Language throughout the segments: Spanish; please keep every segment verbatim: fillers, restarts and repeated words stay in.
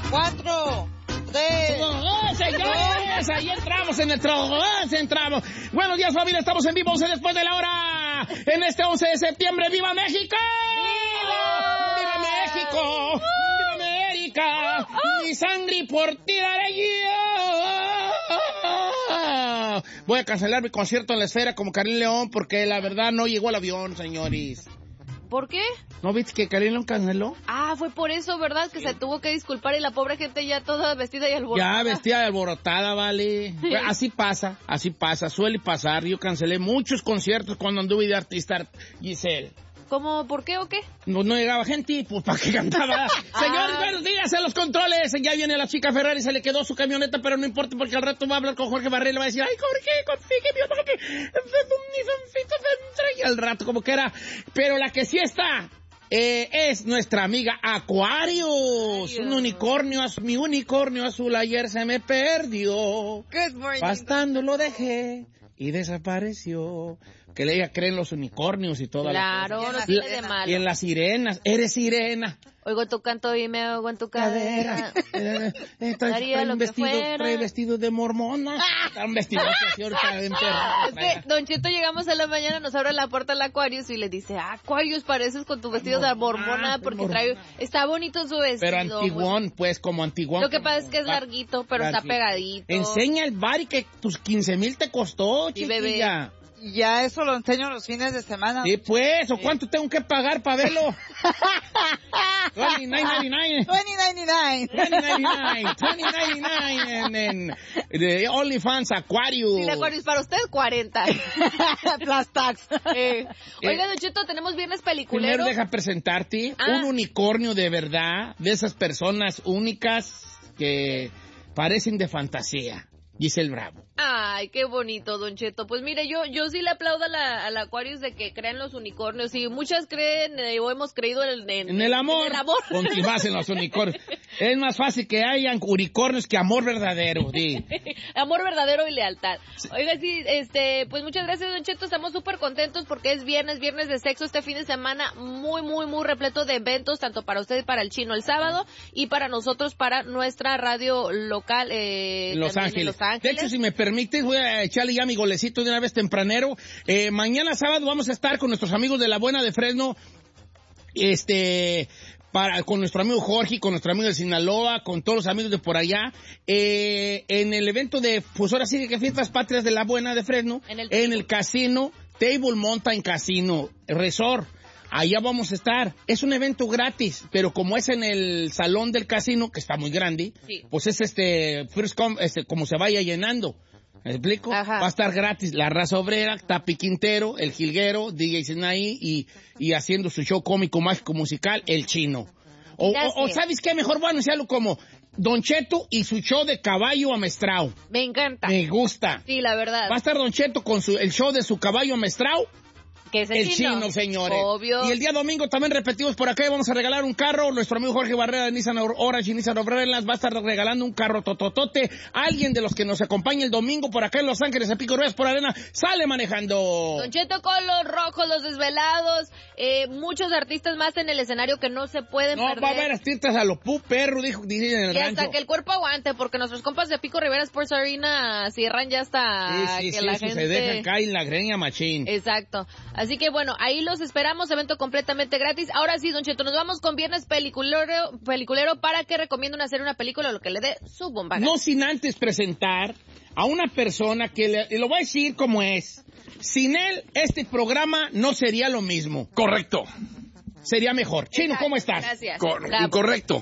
cuatro, tres. ¡Oh, señores! Ahí entramos en el trabajo. entramos. Buenos días, familia. Estamos en vivo once después de la hora. En este once de septiembre. ¡Viva México! ¡Viva! ¡Viva México! ¡Uh! ¡Viva América! ¡Uh! ¡Uh! ¡Mi sangre por ti daré yo! Voy a cancelar mi concierto en la Esfera como Karim León porque la verdad no llegó el avión, señores. ¿Por qué? ¿No viste que Karim León canceló? Ah, fue por eso, ¿verdad? Que sí. Se tuvo que disculpar y la pobre gente ya toda vestida y alborotada. Ya vestida y alborotada, vale. Sí. Así pasa, así pasa, suele pasar. Yo cancelé muchos conciertos cuando anduve de artista, Giselle. ¿Cómo? ¿Por qué o qué? No, no llegaba gente, pues ¿para qué cantaba? Señores, buenos días en los controles. Ya viene la chica Ferrari, se le quedó su camioneta, pero no importa porque al rato va a hablar con Jorge Barrera y le va a decir, ay, Jorge, confíe, y al rato como que era. Pero la que sí está eh, es nuestra amiga Aquarius. Ay, un unicornio, mi unicornio azul ayer se me perdió. Good morning. Bastando lo dejé y desapareció. Que ella cree en los unicornios y todo. Claro, no tiene de malo. Y en las sirenas. Eres sirena. Oigo tu canto y me oigo en tu cadera. Daría lo vestido, que fuera. Trae vestido de mormona. Están vestidos así ahorita de Es que, Don Cheto, llegamos en la mañana, nos abre la puerta al Aquarius y le dice, Aquarius, pareces con tu vestido de mormona porque mormona. trae... Está bonito su vestido. Pero antiguón, pues, como antiguón. Lo que pasa es que es larguito, pero larguito. Está pegadito. Enseña el bar y que tus quince mil te costó, chiquilla. Ya eso lo enseño los fines de semana. Sí, pues, ¿o cuánto tengo que pagar para verlo? veinte noventa y nueve. veinte noventa y nueve. veinte noventa y nueve. veinte noventa y nueve en, en de OnlyFans Aquarius. Sí, Aquarius, para usted cuarenta. Plus tax. Eh. Oiga, Don Cheto, tenemos viernes peliculero. Primero deja presentarte ah. un unicornio de verdad, de esas personas únicas que parecen de fantasía. Giselle Bravo. Ay, qué bonito, Don Cheto. Pues mire, yo yo sí le aplaudo a la, a la Aquarius de que crean los unicornios. Y muchas creen eh, o hemos creído en, en, en el amor. En el amor. Con que más en los unicornios. Es más fácil que hayan unicornios que amor verdadero. Sí. Amor verdadero y lealtad. Sí. Oiga, sí, este, pues muchas gracias, Don Cheto. Estamos súper contentos porque es viernes, viernes de sexo. Este fin de semana muy, muy, muy repleto de eventos, tanto para usted, para el Chino el sábado, y para nosotros, para nuestra radio local. Eh, Los Ángeles. En Los Ángeles. De hecho, si me permites, voy a echarle ya mi golecito de una vez tempranero. Eh, mañana sábado vamos a estar con nuestros amigos de La Buena de Fresno, este, para, con nuestro amigo Jorge, con nuestro amigo de Sinaloa, con todos los amigos de por allá, eh, en el evento de, pues ahora sí que Fiestas Patrias de La Buena de Fresno, en el, en el casino, Table Mountain Casino Resort. Allá vamos a estar. Es un evento gratis, pero como es en el salón del casino, que está muy grande, sí. pues es este, first come, este, como se vaya llenando. ¿Me explico? Ajá. Va a estar gratis la Raza Obrera, Tapi Quintero, El Jilguero, D J Sinaí y, y haciendo su show cómico, mágico, musical, El Chino. O, o, o ¿sabes qué? Mejor voy a anunciarlo como Don Cheto y su show de caballo amestrao. Me encanta. Me gusta. Sí, la verdad. Va a estar Don Cheto con su, el show de su caballo amestrao. Que es el, el chino. chino, señores. Obvio. Y el día domingo también repetimos por acá y vamos a regalar un carro. Nuestro amigo Jorge Barrera de Nissan Orange y Nissan Overland va a estar regalando un carro tototote. Alguien de los que nos acompañe el domingo por acá en Los Ángeles, a Pico Ruedas por Arena, sale manejando. Don Cheto con los rojos, los desvelados, eh, muchos artistas más en el escenario que no se pueden no, perder. No, va a haber artistas a lo pu perro, dijo, dicen en el y rancho. hasta que el cuerpo aguante, porque nuestros compas de Pico Rivera Sports Arena cierran ya hasta sí, sí, que sí, la gente... gente... se deja caer en la greña machín. Exacto. Así que bueno, ahí los esperamos, evento completamente gratis. Ahora sí, Don Cheto, nos vamos con viernes peliculero, peliculero para que recomienden hacer una película, lo que le dé su bomba. No sin antes presentar a una persona que le, le lo voy a decir como es. Sin él, este programa no sería lo mismo. Correcto. Sería mejor. Chino, Exacto, ¿cómo estás? Gracias. Cor incorrecto.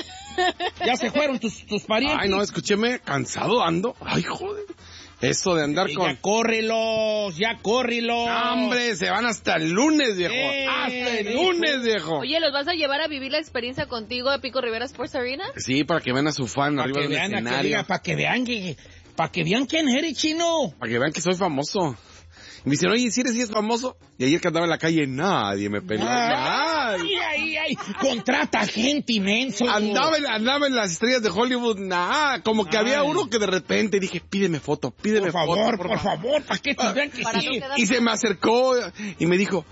Ya se fueron tus, tus parientes. Ay, no, escúcheme, cansado ando. Ay, joder. Eso de andar sí, con... Ya córrelos, ya córrelos. ¡Hombre, se van hasta el lunes, viejo! Eh, ¡Hasta el lunes, viejo! Oye, ¿los vas a llevar a vivir la experiencia contigo a Pico Rivera Sports Arena? Sí, para que vean a su fan pa arriba del vean escenario. Para que vean que... Para que vean quién eres, Chino. Para que vean que soy famoso. Y me dicen, oye, ¿sí eres, sí es famoso? Y ayer que andaba en la calle, nadie me peló. Ay, ay, ay. Contrata gente inmenso. Andaba en, andaba en las estrellas de Hollywood, nada. Como que ay. Había uno que de repente dije, pídeme foto, pídeme por favor, foto. Por favor, por favor, ¿para qué te vean que sí? Y se me acercó y me dijo,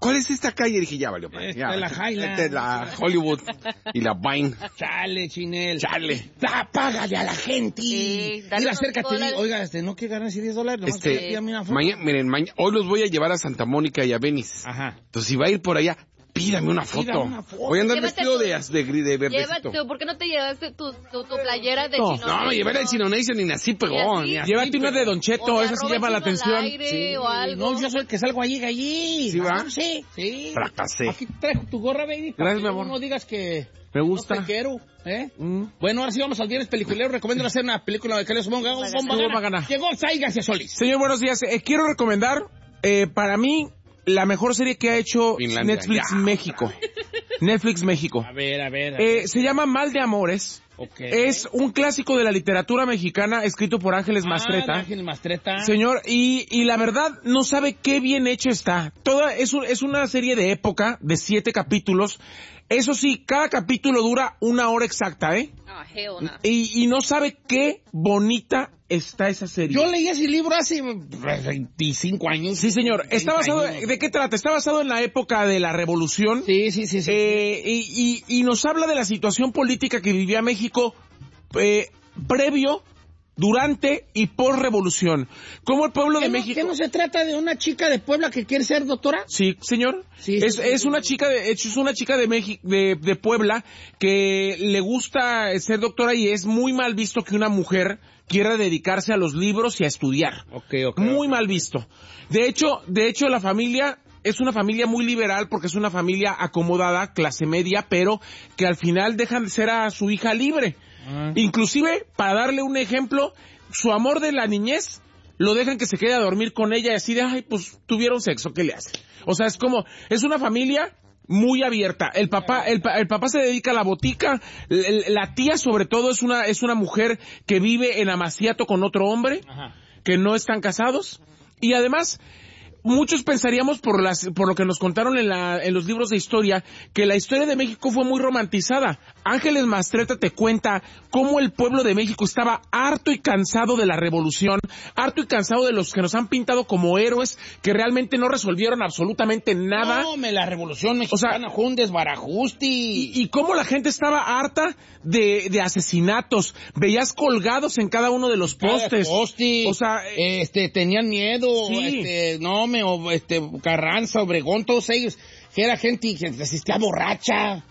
¿cuál es esta calle? Dije, ya valió. Esta ya, es la Highland. Esta es la Hollywood y la Vine. Chale, Chinel. Chale. Da, págale a la gente. Sí, dale Mira, unos acércate. dólares. Oiga, este, ¿no quiere ganar ese diez dólares? Nomás Este, que le pida una foto. maña- miren, maña- hoy los voy a llevar a Santa Mónica y a Venice. Ajá. Entonces, si va a ir por allá, pídame una foto. Pídame una foto. Voy a andar Llévate vestido tu- de, de, de verdecito. Llévate, ¿por qué no te llevaste tu, tu, tu playera de No, Chino? no, me llevé el Chino Nation y ni así pegó. así? Ni así Llévate una pegó. de Don Cheto, O de esa sí arroba llama la Chino al atención. aire Sí. o algo. No, yo soy el que salgo allí, allí. ¿Sí va? Ah, Sí, sí. Fracasé. Aquí traigo tu gorra, baby. para Gracias, que mi amor. No digas que... Me gusta. No te quiero, ¿eh? Mm. Bueno, ahora sí vamos al viernes peliculero. Recomiendo hacer una película de Carlos Bomba. Bomba Gana. Llegó Sai García Solís. Señor, buenos días. Eh, quiero recomendar, eh, para mí, la mejor serie que ha hecho Finlandia, Netflix ya. México. Netflix México. A ver, a ver. a Eh, ver. se llama Mal de Amores. Ok. Es un clásico de la literatura mexicana escrito por Ángeles Ah, Mastreta. Ángeles Mastreta. Señor, y, y la verdad no sabe qué bien hecho está. Toda es, un- es una serie de época de siete capítulos. Eso sí, cada capítulo dura una hora exacta, ¿eh? Ah, hell no. Y, y no sabe qué bonita está esa serie. Yo leí ese libro hace veinticinco años. Sí, señor. Está treinta basado, años. ¿de qué trata? Está basado en la época de la Revolución. Sí, sí, sí. sí. Eh, y, y- y nos habla de la situación política que vivía México eh, previo, durante y por revolución. Cómo el pueblo ¿Qué de no- México... ¿Qué no se trata de una chica de Puebla que quiere ser doctora? Sí, señor. Sí, sí, es, sí, es sí, una sí. chica de, es una chica de México, de, de Puebla, que le gusta ser doctora y es muy mal visto que una mujer quiera dedicarse a los libros y a estudiar. Ok, ok. Muy mal visto. De hecho, de hecho la familia es una familia muy liberal porque es una familia acomodada, clase media, pero que al final dejan de ser a su hija libre. Ah. Inclusive, para darle un ejemplo, su amor de la niñez lo dejan que se quede a dormir con ella y así de, ay, pues tuvieron sexo, ¿qué le hace? O sea, es como, es una familia muy abierta. El papá, el, pa- el papá se dedica a la botica, l- la tía sobre todo es una, es una mujer que vive en amaciato con otro hombre, Ajá. que no están casados, y además, muchos pensaríamos por las, por lo que nos contaron en la, en los libros de historia, que la historia de México fue muy romantizada. Ángeles Mastreta te cuenta cómo el pueblo de México estaba harto y cansado de la revolución, harto y cansado de los que nos han pintado como héroes, que realmente no resolvieron absolutamente nada. No, me la revolución mexicana fue un desbarajuste. Y, y cómo la gente estaba harta de, de asesinatos, veías colgados en cada uno de los postes. Posti, O sea, eh, este, tenían miedo, Sí. este, no me, o- este, Carranza, Obregón, todos ellos, que era gente que asistía borracha,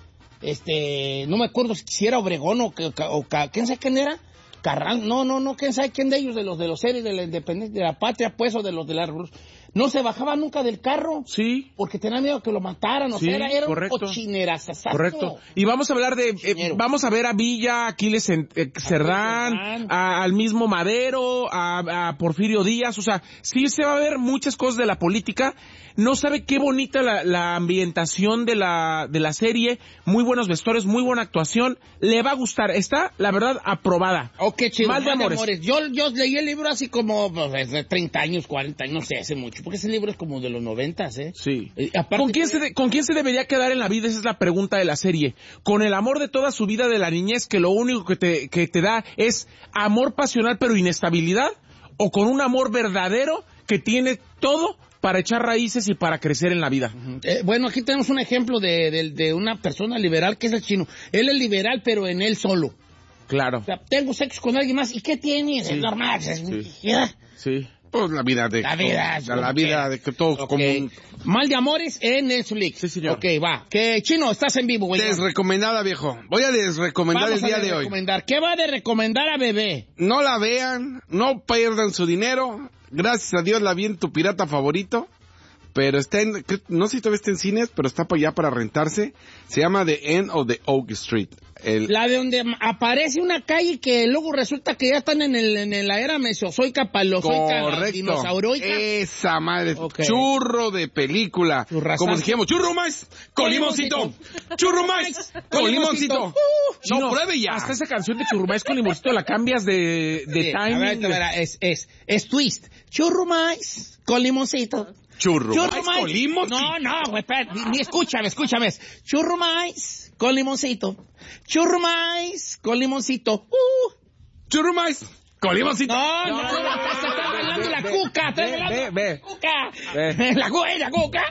este, no me acuerdo si era Obregón o, que- o, ca- ¿quién sabe quién era? Carranza, no, no, no, quién sabe quién de ellos, de los de los seres de la independencia, de la patria, pues, o de los de la revolución, no se bajaba nunca del carro, sí. porque tenían miedo que lo mataran, o Sí, sea, era, era correcto. un cochinerazzazazo. Correcto. Y vamos a hablar de, eh, Cocinero. vamos a ver a Villa, Aquiles en- eh, Cerdán, Cerdán. a- al mismo Madero, a, a Porfirio Díaz, o sea, sí se va a ver muchas cosas de la política. No sabe qué bonita la, la ambientación de la, de la serie, muy buenos vestuarios, muy buena actuación, le va a gustar, está, la verdad, aprobada. Ok, chido. Mal de amores. Yo, yo leí el libro así como pues, de treinta años, cuarenta años, no sé, hace mucho. Porque ese libro es como de los noventas, ¿eh? Sí. Eh, aparte- ¿Con quién, se de- ¿Con quién se debería quedar en la vida? Esa es la pregunta de la serie. ¿Con el amor de toda su vida de la niñez que lo único que te, que te da es amor pasional pero inestabilidad? ¿O con un amor verdadero que tiene todo para echar raíces y para crecer en la vida? Eh, bueno, aquí tenemos un ejemplo de, de, de una persona liberal que es el Chino. Él es liberal, pero en él solo. Claro. O sea, tengo sexo con alguien más. ¿Y qué tienes? Sí. Es normal. Es, Sí. ya. Sí. Pues la vida de... La vida es La, lo vida que- de que todos Ok. como... Mal de amores en Netflix. Sí, señor. Ok, va. Que Chino, estás en vivo, güey. Desrecomendada, viejo. Voy a desrecomendar Vamos el día a de hoy. recomendar. ¿Qué va de recomendar a bebé? No la vean, no pierdan su dinero. Gracias a Dios la vi en tu pirata favorito. Pero está en, cre- no sé si todavía está en cines, pero está para allá para rentarse. Se llama The End of the Oak Street. El, La de donde aparece una calle que luego resulta que ya están en, el, en la era mesozoica, paleozoica, correcto. dinosauroica. Esa madre. Ok. Churro de película. Churrasazo. Como dijimos, churro más con Con limoncito. limoncito. Churro más con Con limoncito. limoncito. No, Chino, pruebe ya. Hasta esa canción de Churrumais con limoncito la cambias de, de Sí, a timing. ver, a ver, es, es, es twist. Churro más con limoncito. Churro, Churro más más. con limoncito. No, no, güey, espera, ni, ni escúchame, escúchame. Churro más con limoncito. Churro más con limoncito. Uh. Churro más Con limoncito. No, no, no, no, estás estás bailando la cuca, estás bailando ve, ve. la cuca. Ve. La cuca, la cuca.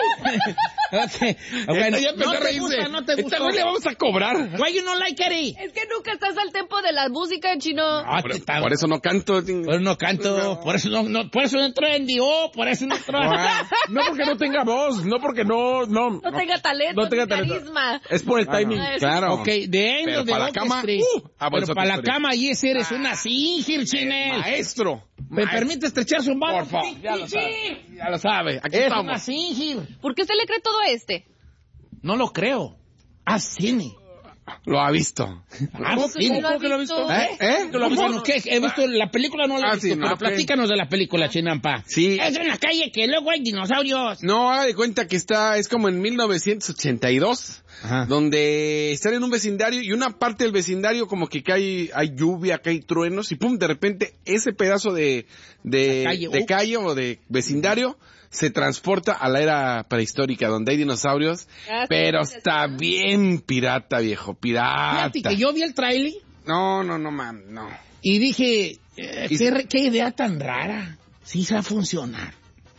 Ok, bueno, Ya empezó no a te reírse. gusta, no te Esta gusta. vez le vamos a cobrar. Why you not like it? Es que nunca estás al tempo de la música, chino. Ah, Por, te está- por eso no canto. Por eso no canto, por eso no, no, por eso no entró en Dio, por eso no entró. No porque no tenga voz, no porque no, no. No, tenga talento, no tenga ni talento. carisma. Es por el timing. Ah, eso Claro. Ok, de End Pero of the para la Oak cama, Street. uh, ah, bueno, Pero es otra para la historia. cama, yes, eres una singir, Chinel. Maestro. ¿Me permite estrechar su mano? Por favor, Sí, ya sí, lo sí. sabe. Ya lo sabe. Aquí Es estamos. una singir. ¿Por qué usted le cree todo este? No lo creo. Haz cine. Lo ha visto. Haz ¿Cómo que cine. no lo ha que lo ha visto? visto? ¿Eh? ¿Eh? ¿Cómo? Bueno, ¿qué? He visto la película, no la he Ah, visto, sí, no, pero ok. platícanos de la película, Chinampa. Sí. Es en la calle que luego hay dinosaurios. No, haga de cuenta que está, es como en mil novecientos ochenta y dos, Ajá. donde están en un vecindario y una parte del vecindario como que cae, hay lluvia, que hay truenos y pum, de repente ese pedazo de, de, La calle, de uh. calle o de vecindario se transporta a la era prehistórica donde hay dinosaurios, Ah, sí, pero sí, está sí. bien pirata, viejo, pirata. Fíjate que yo vi el trailer No, no, no, man, no. y dije, eh, Y- ¿qué, re- qué idea tan rara. Sí se va a funcionar.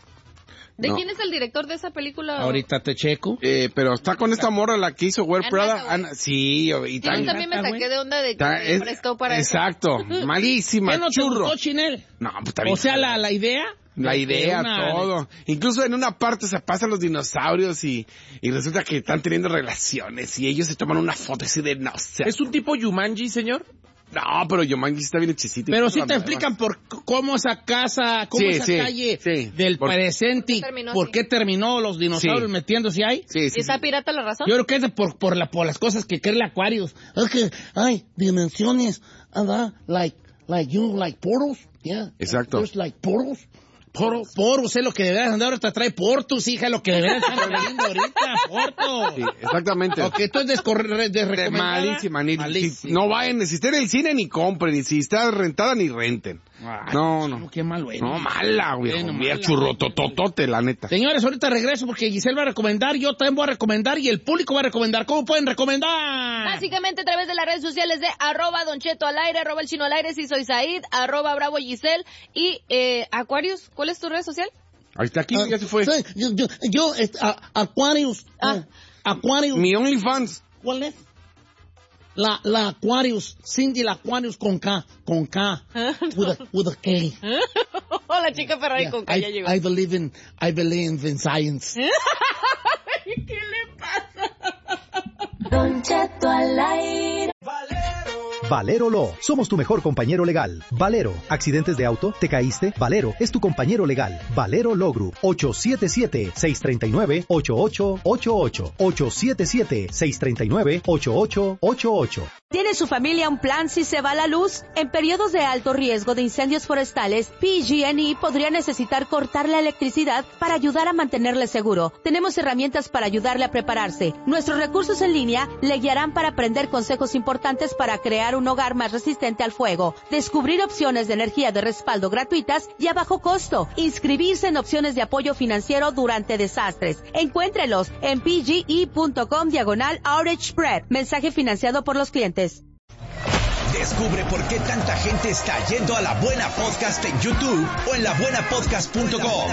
¿De No. quién es el director de esa película? Ahorita te checo. Eh, pero está con esta morra la que hizo Wear Anne Prada. Hathaway. Ana- sí, y Sí, tan- yo también me Neta, saqué güey. de onda de que tan- me es- prestó para eso. exacto, malísima, ¿Qué no te churro. gustó, Chinel? No, pues está bien. O sea, la, la idea. La de idea, una- todo. Incluso en una parte se pasan los dinosaurios y, y resulta que están teniendo relaciones y ellos se toman una foto así de no sé. ¿Es un tipo Yumanji, señor? No, pero Yomangi está bien hechicito. Pero sí te explican por c- cómo esa casa, cómo Sí, esa sí, calle sí. del Por- presente, y terminó por así. qué terminó los dinosaurios Sí. metiéndose ahí. Sí, sí, ¿Y está sí. pirata la razón? Yo creo que es de por, por, la, por las cosas que cree el Aquarius. Es que hay dimensiones, ¿verdad? Like, like, you, like portals. Yeah. Exacto. There's like portals. Poros, poros, es lo que deberías andar ahorita. Trae portus, hija, lo que deberías estar trayendo ahorita, porto. Sí, exactamente. Ok, entonces descorre- De desrecomendada. malísima, ni, Malísima. si- no vayan, si está en el cine ni compren, y si está rentada ni renten. Ay, no, chino, no. Qué mal, güey. No, mala, viejo. Bueno, Mira, mala. churrotototote, la neta. Señores, ahorita regreso porque Giselle va a recomendar, yo también voy a recomendar y el público va a recomendar. ¿Cómo pueden recomendar? Básicamente a través de las redes sociales de arroba Don Cheto al aire, arroba el chino al aire, si soy Said, arroba Bravo Giselle y eh, Aquarius, ¿cuál es tu red social? Ahí está aquí, Ah, ya se fue. sí, yo, yo, yo, este, a- Aquarius. Ah. eh, Aquarius. Mi OnlyFans. ¿Cuál es? La, la Aquarius, Cindy la Aquarius con K, con K, with a, with a K. Hola, chica Ferrari Yeah, con que ya I, llegó. I believe in, I believe in science. ¿Qué le pasa? Don Cheto al aire. Valero Law. Somos tu mejor compañero legal. Valero. ¿Accidentes de auto? ¿Te caíste? Valero es tu compañero legal. Valero Law Group. ocho siete siete, seis tres nueve, ocho ocho ocho ocho. ocho siete siete, seis tres nueve, ocho ocho ocho ocho. ¿Tiene su familia un plan si se va la luz? En periodos de alto riesgo de incendios forestales, P G and E podría necesitar cortar la electricidad para ayudar a mantenerle seguro. Tenemos herramientas para ayudarle a prepararse. Nuestros recursos en línea le guiarán para aprender consejos importantes para crear un hogar más resistente al fuego, descubrir opciones de energía de respaldo gratuitas y a bajo costo, inscribirse en opciones de apoyo financiero durante desastres. Encuéntrelos en pge.com diagonal outage spread. Mensaje financiado por los clientes. Descubre por qué tanta gente está yendo a La Buena Podcast en YouTube o en la buena podcast punto com.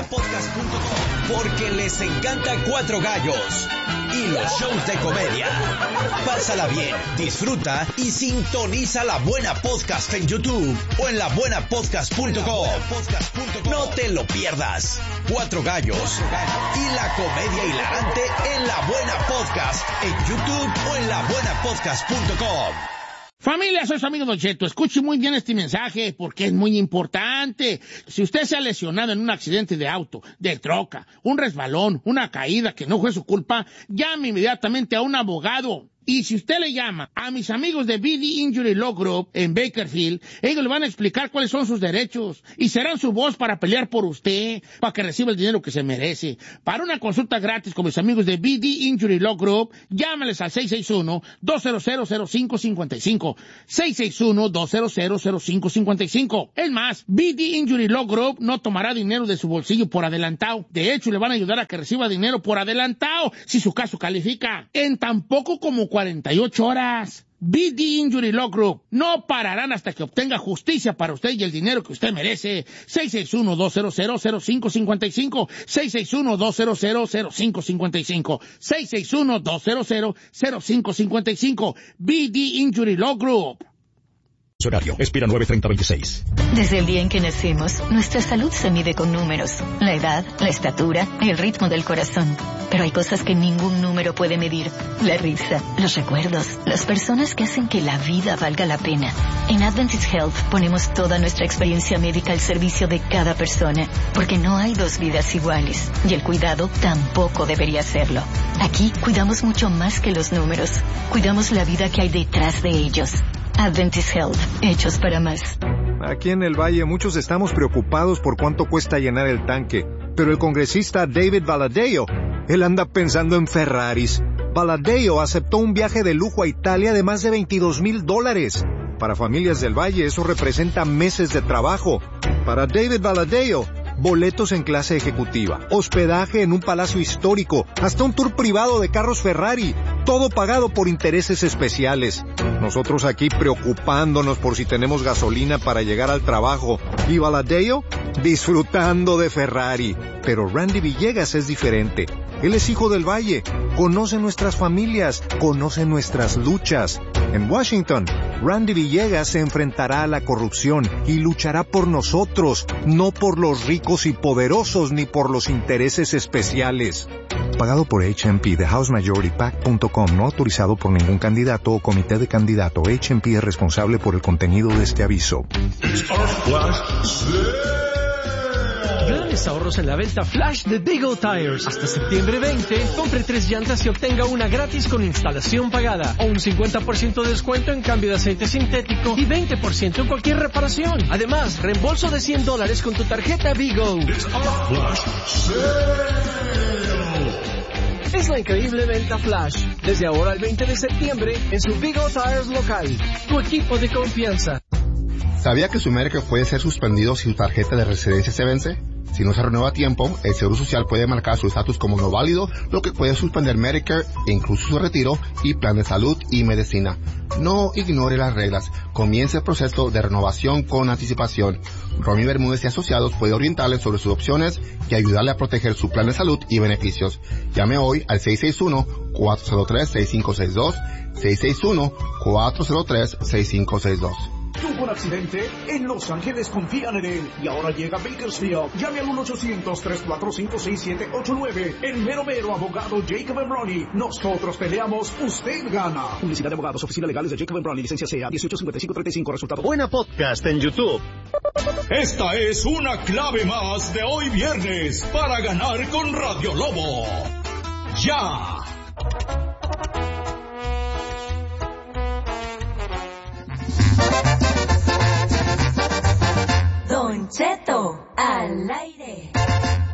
Porque les encanta Cuatro Gallos y los shows de comedia. Pásala bien, disfruta y sintoniza La Buena Podcast en YouTube o en la buena podcast punto com. No te lo pierdas. Cuatro Gallos y la comedia hilarante en La Buena Podcast en YouTube o en la buena podcast punto com. Familia, soy su amigo Don Cheto. Escuche muy bien este mensaje porque es muy importante. Si usted se ha lesionado en un accidente de auto, de troca, un resbalón, una caída que no fue su culpa, llame inmediatamente a un abogado. Y si usted le llama a mis amigos de B D Injury Law Group en Bakersfield, ellos le van a explicar cuáles son sus derechos y serán su voz para pelear por usted, para que reciba el dinero que se merece. Para una consulta gratis con mis amigos de B D Injury Law Group, llámales al seis seis uno, dos cero cero, cero cinco cinco cinco, seis seis uno, dos cero cero, cero cinco cinco cinco. Es más, B D Injury Law Group no tomará dinero de su bolsillo por adelantado. De hecho, le van a ayudar a que reciba dinero por adelantado si su caso califica en tan poco como cuarenta y ocho horas. B D Injury Law Group. No pararán hasta que obtenga justicia para usted y el dinero que usted merece. seis seis uno, dos cero cero, cero cinco cinco cinco. seis seis uno, dos cero cero, cero cinco cinco cinco. seis seis uno, dos cero cero, cero cinco cinco cinco. B D Injury Law Group. Horario, expira nueve treinta veintiséis. Desde el día en que nacemos, nuestra salud se mide con números. La edad, la estatura, el ritmo del corazón. Pero hay cosas que ningún número puede medir. La risa, los recuerdos, las personas que hacen que la vida valga la pena. En Adventist Health ponemos toda nuestra experiencia médica al servicio de cada persona, porque no hay dos vidas iguales, y el cuidado tampoco debería serlo. Aquí cuidamos mucho más que los números. Cuidamos la vida que hay detrás de ellos. Adventist Health, hechos para más. Aquí en el Valle muchos estamos preocupados por cuánto cuesta llenar el tanque, pero el congresista David Valadao, él anda pensando en Ferraris. Valadao aceptó un viaje de lujo a Italia de más de veintidós mil dólares. Para familias del Valle eso representa meses de trabajo. Para David Valadao, boletos en clase ejecutiva, hospedaje en un palacio histórico, hasta un tour privado de carros Ferrari, todo pagado por intereses especiales. Nosotros aquí preocupándonos por si tenemos gasolina para llegar al trabajo, y Valadao disfrutando de Ferrari. Pero Randy Villegas es diferente. Él es hijo del Valle, conoce nuestras familias, conoce nuestras luchas. En Washington, Randy Villegas se enfrentará a la corrupción y luchará por nosotros, no por los ricos y poderosos ni por los intereses especiales. Pagado por H M P de House Majority Pac punto com, no autorizado por ningún candidato o comité de candidato. H M P es responsable por el contenido de este aviso. Grandes ahorros en la venta flash de Big O Tires. Hasta septiembre veinte, compre tres llantas y obtenga una gratis con instalación pagada. O un cincuenta por ciento de descuento en cambio de aceite sintético y veinte por ciento en cualquier reparación. Además, reembolso de cien dólares con tu tarjeta Big O. Es la increíble venta flash. Desde ahora al veinte de septiembre en su Big O Tires local. Tu equipo de confianza. ¿Sabía que su Medicare puede ser suspendido si su tarjeta de residencia se vence? Si no se renueva a tiempo, el Seguro Social puede marcar su estatus como no válido, lo que puede suspender Medicare, incluso su retiro y plan de salud y medicina. No ignore las reglas. Comience el proceso de renovación con anticipación. Romy Bermúdez y Asociados puede orientarle sobre sus opciones y ayudarle a proteger su plan de salud y beneficios. Llame hoy al seis seis uno, cuatro cero tres, seis cinco seis dos, seis seis uno, cuatro cero tres, seis cinco seis dos. Tuvo un accidente, en Los Ángeles confían en él y ahora llega a Bakersfield. Llame al uno ochocientos, tres cuatro cinco, seis siete ocho nueve. El mero mero abogado Jacob and Ronnie. Nosotros peleamos, usted gana. Publicidad de abogados, oficina legales de Jacob and Ronnie, licencia C A dieciocho cincuenta y cinco treinta y cinco, resultado. Buena podcast en YouTube. Esta es una clave más de hoy viernes para ganar con Radio Lobo. ¡Ya! Don Cheto al aire.